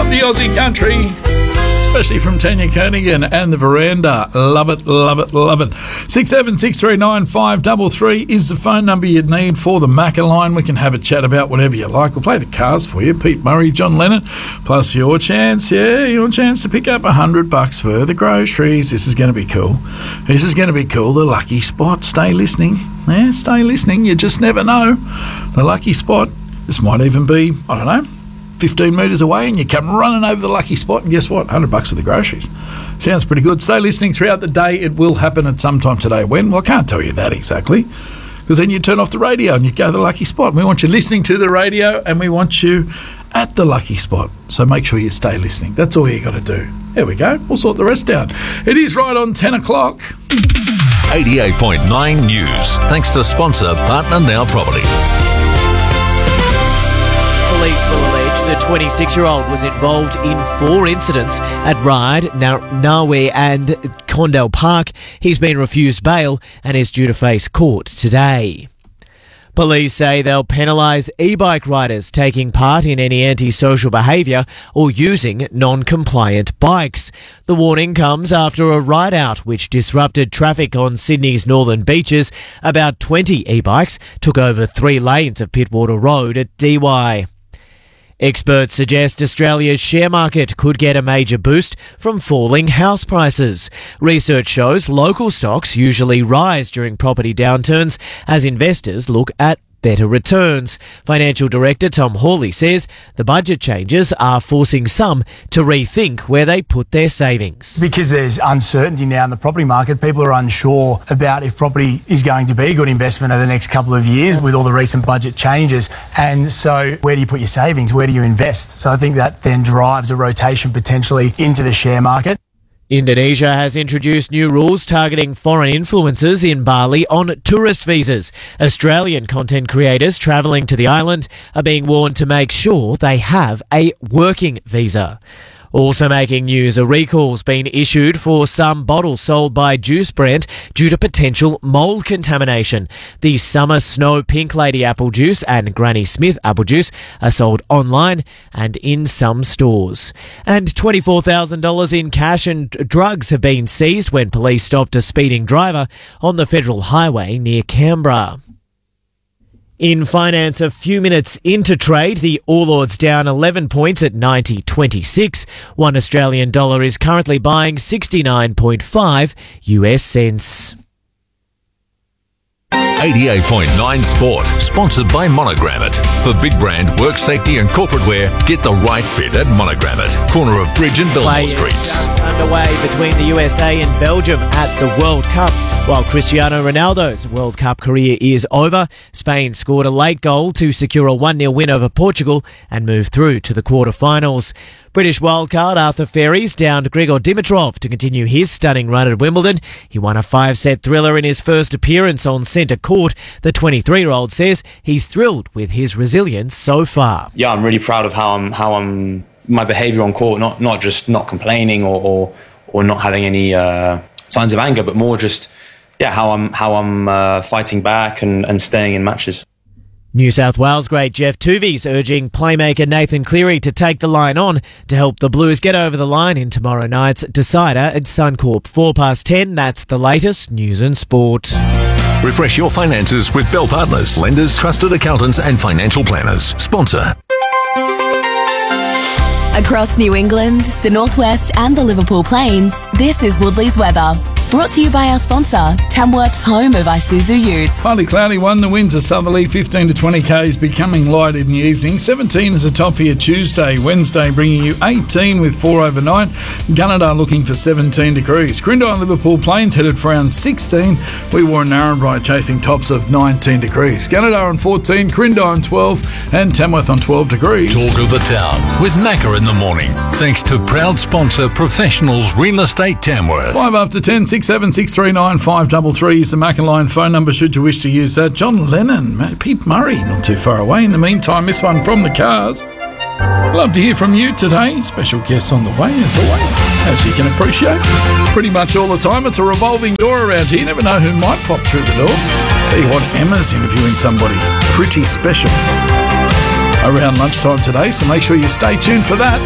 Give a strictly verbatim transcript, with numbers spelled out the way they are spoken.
Love the Aussie country, especially from Tanya Kernigan and the Veranda. Love it, love it, love it. six seven six three nine five three three is the phone number you'd need for the Macca line. We can have a chat about whatever you like. We'll play the cars for you. Pete Murray, John Lennon, plus your chance, yeah, your chance to pick up a hundred bucks for the groceries. This is going to be cool. This is going to be cool. The lucky spot. Stay listening. Yeah, stay listening. You just never know. The lucky spot. This might even be, I don't know, fifteen metres away, and you come running over the lucky spot, and guess what? one hundred bucks for the groceries. Sounds pretty good. Stay listening throughout the day. It will happen at some time today. When? Well, I can't tell you that exactly, because then you turn off the radio and you go to the lucky spot. We want you listening to the radio, and we want you at the lucky spot. So make sure you stay listening. That's all you got to do. There we go. We'll sort the rest out. It is right on ten o'clock. eighty-eight point nine News. Thanks to sponsor Partner Now Property. Police will allege the twenty-six-year-old was involved in four incidents at Ryde, Narwee and Condell Park. He's been refused bail and is due to face court today. Police say they'll penalise e-bike riders taking part in any antisocial behaviour or using non-compliant bikes. The warning comes after a ride-out which disrupted traffic on Sydney's northern beaches. About twenty e-bikes took over three lanes of Pittwater Road at D Y. Experts suggest Australia's share market could get a major boost from falling house prices. Research shows local stocks usually rise during property downturns as investors look at better returns. Financial Director Tom Hawley says the budget changes are forcing some to rethink where they put their savings. Because there's uncertainty now in the property market, people are unsure about if property is going to be a good investment over the next couple of years with all the recent budget changes. And so where do you put your savings? Where do you invest? So I think that then drives a rotation potentially into the share market. Indonesia has introduced new rules targeting foreign influencers in Bali on tourist visas. Australian content creators travelling to the island are being warned to make sure they have a working visa. Also making news, a recall's been issued for some bottles sold by Juice Brand due to potential mould contamination. The Summer Snow Pink Lady apple juice and Granny Smith apple juice are sold online and in some stores. And twenty-four thousand dollars in cash and drugs have been seized when police stopped a speeding driver on the Federal Highway near Canberra. In finance, a few minutes into trade, the All Ords down eleven points at ninety twenty-six. One Australian dollar is currently buying sixty-nine point five U S cents. eighty-eight point nine Sport, sponsored by Monogrammet. For big brand, work safety and corporate wear, get the right fit at Monogrammet. Corner of Bridge and Belmore Streets. Underway between the U S A and Belgium at the World Cup. While Cristiano Ronaldo's World Cup career is over, Spain scored a late goal to secure a one nil win over Portugal and move through to the quarterfinals. British wildcard Arthur Ferries downed Grigor Dimitrov to continue his stunning run at Wimbledon. He won a five-set thriller in his first appearance on centre court. The twenty-three-year-old says he's thrilled with his resilience so far. Yeah, I'm really proud of how I'm, how I'm, my behaviour on court, not not just not complaining or or, or not having any uh, signs of anger, but more just yeah how I'm how I'm uh, fighting back and, and staying in matches. New South Wales great Jeff Tuvey's urging playmaker Nathan Cleary to take the line on to help the Blues get over the line in tomorrow night's decider at Suncorp. Four past ten, that's the latest news and sport. Refresh your finances with Bell Partners, lenders, trusted accountants and financial planners. Sponsor. Across New England, the Northwest and the Liverpool Plains, this is Woodley's weather. Brought to you by our sponsor, Tamworth's home of Isuzu Utes. Partly cloudy one, the winds are southerly, fifteen to twenty k's, becoming light in the evening. seventeen is a top for your Tuesday. Wednesday bringing you eighteen with four overnight. Gunnedah looking for seventeen degrees. Crindai and Liverpool Plains headed for around sixteen. We wore Narrabri chasing tops of nineteen degrees. Gunnedah on fourteen, Crindai on twelve and Tamworth on twelve degrees. Talk of the town with Macca in the morning. Thanks to proud sponsor Professionals Real Estate Tamworth. Five after ten, six seven six three nine five three three is the Macca line phone number should you wish to use that. John Lennon, Pete Murray, not too far away. In the meantime, this one from the cars. Love to hear from you today. Special guests on the way, as always, as you can appreciate. Pretty much all the time, it's a revolving door around here. You never know who might pop through the door. Tell you what, Emma's interviewing somebody pretty special around lunchtime today, so make sure you stay tuned for that.